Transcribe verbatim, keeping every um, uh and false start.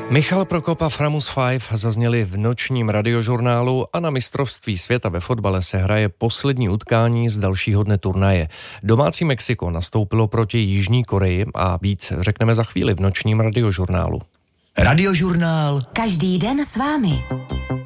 Michal Prokop a Framus Five zazněli v nočním radiožurnálu a na mistrovství světa ve fotbale se hraje poslední utkání z dalšího dne turnaje. Domácí Mexiko nastoupilo proti Jižní Koreji a víc řekneme za chvíli v nočním radiožurnálu. Radiožurnál. Každý den s vámi.